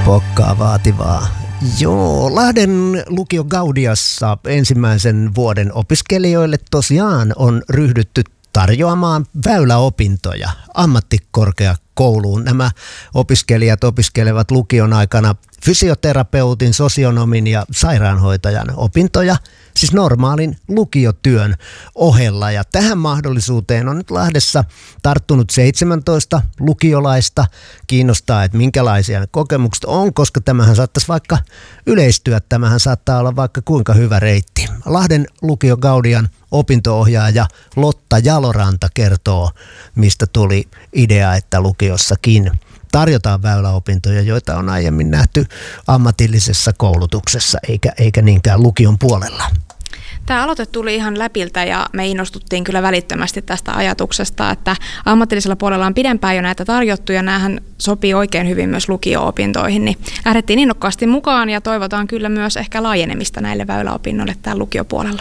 Pokkaa vaativaa. Joo, Lahden lukio Gaudiassa ensimmäisen vuoden opiskelijoille tosiaan on ryhdytty tarjoamaan väyläopintoja ammattikorkeakouluun. Nämä opiskelijat opiskelevat lukion aikana fysioterapeutin, sosionomin ja sairaanhoitajan opintoja, siis normaalin lukiotyön ohella. Ja tähän mahdollisuuteen on nyt Lahdessa tarttunut 17 lukiolaista. Kiinnostaa, että minkälaisia ne kokemukset on, koska tämähän saattaisi vaikka yleistyä. Tämähän saattaa olla vaikka kuinka hyvä reitti. Lahden lukio Gaudian opinto-ohjaaja Lotta Jaloranta kertoo, mistä tuli idea, että lukiossakin tarjotaan väyläopintoja, joita on aiemmin nähty ammatillisessa koulutuksessa eikä niinkään lukion puolella. Tämä aloite tuli ihan läpiltä ja me innostuttiin kyllä välittömästi tästä ajatuksesta, että ammatillisella puolella on pidempään jo näitä tarjottu ja näähän sopii oikein hyvin myös lukio-opintoihin, niin lähdettiin innokkaasti mukaan ja toivotaan kyllä myös ehkä laajenemista näille väyläopinnoille täällä lukiopuolella.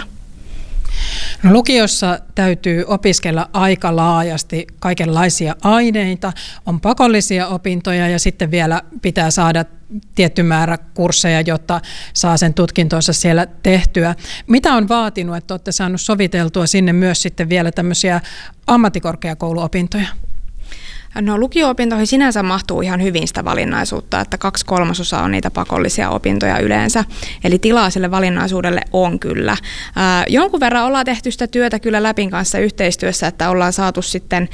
No, lukiossa täytyy opiskella aika laajasti kaikenlaisia aineita, on pakollisia opintoja ja sitten vielä pitää saada tietty määrä kursseja, jotta saa sen tutkintonsa siellä tehtyä. Mitä on vaatinut, että olette saaneet soviteltua sinne myös sitten vielä tämmöisiä ammattikorkeakouluopintoja? No, lukio-opintoihin sinänsä mahtuu ihan hyvin sitä valinnaisuutta, että 2/3 on niitä pakollisia opintoja yleensä. Eli tilaa sille valinnaisuudelle on kyllä. Jonkun verran ollaan tehty sitä työtä kyllä Läpin kanssa yhteistyössä, että ollaan saatu sitten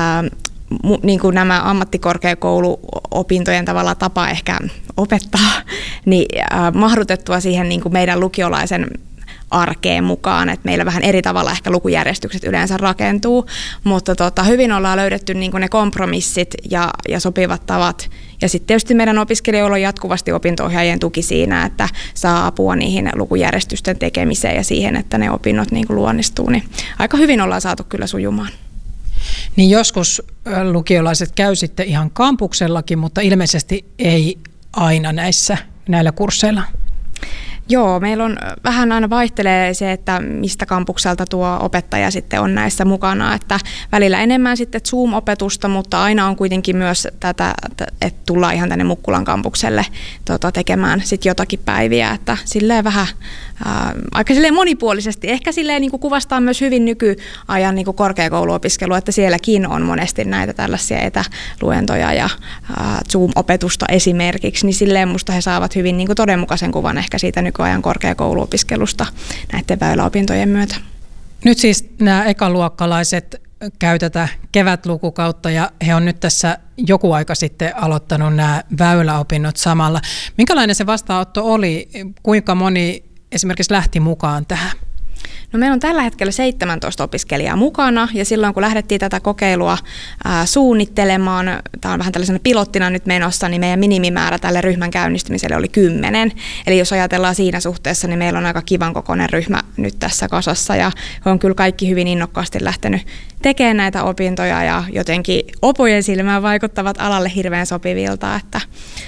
niin kuin nämä ammattikorkeakouluopintojen tavalla tapa ehkä opettaa, niin mahdutettua siihen niin kuin meidän lukiolaisen arkeen mukaan, että meillä vähän eri tavalla ehkä lukujärjestykset yleensä rakentuu, mutta hyvin ollaan löydetty niin kuin ne kompromissit ja sopivat tavat. Ja sitten tietysti meidän opiskelijoilla on jatkuvasti opinto-ohjaajien tuki siinä, että saa apua niihin lukujärjestysten tekemiseen ja siihen, että ne opinnot niin kuin luonnistuu. Niin aika hyvin ollaan saatu kyllä sujumaan. Niin joskus lukiolaiset käy sitten ihan kampuksellakin, mutta ilmeisesti ei aina näillä kursseilla. Joo, meillä on vähän aina vaihtelee se, että mistä kampukselta tuo opettaja sitten on näissä mukana, että välillä enemmän sitten Zoom-opetusta, mutta aina on kuitenkin myös tätä, että tullaan ihan tänne Mukkulan kampukselle tekemään sitten jotakin päiviä, että silleen vähän aika silleen monipuolisesti, ehkä silleen niin kuin kuvastaa myös hyvin nykyajan niin kuin korkeakouluopiskelua, että sielläkin on monesti näitä tällaisia etäluentoja ja Zoom-opetusta esimerkiksi, niin silleen musta he saavat hyvin niin kuin todenmukaisen kuvan ehkä siitä nykyajan korkeakouluopiskelusta näiden väyläopintojen myötä. Nyt siis nämä ekaluokkalaiset käy tätä kevätlukukautta ja he on nyt tässä joku aika sitten aloittanut nämä väyläopinnot samalla. Minkälainen se vastaanotto oli? Kuinka moni esimerkiksi lähti mukaan tähän? No, meillä on tällä hetkellä 17 opiskelijaa mukana ja silloin kun lähdettiin tätä kokeilua suunnittelemaan, tämä on vähän tällaisena pilottina nyt menossa, niin meidän minimimäärä tälle ryhmän käynnistymiselle oli 10. Eli jos ajatellaan siinä suhteessa, niin meillä on aika kivan kokoinen ryhmä nyt tässä kasassa ja he on kyllä kaikki hyvin innokkaasti lähtenyt tekemään näitä opintoja ja jotenkin opojen silmään vaikuttavat alalle hirveän sopivilta, että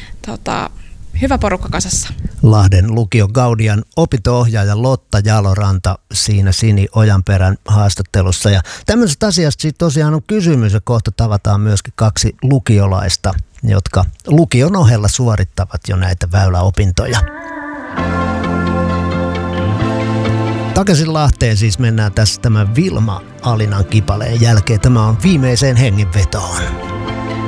hyvä porukka kasassa. Lahden lukio Gaudian opinto-ohjaaja Lotta Jaloranta siinä Sini Ojanperän haastattelussa. Ja tämmöisestä asiasta siitä tosiaan on kysymys ja kohta tavataan myöskin 2 lukiolaista, jotka lukion ohella suorittavat jo näitä väyläopintoja. Takaisin Lahteen siis mennään tässä tämän Vilma Alinan kipaleen jälkeen. Tämä on Viimeiseen hengenvetoon.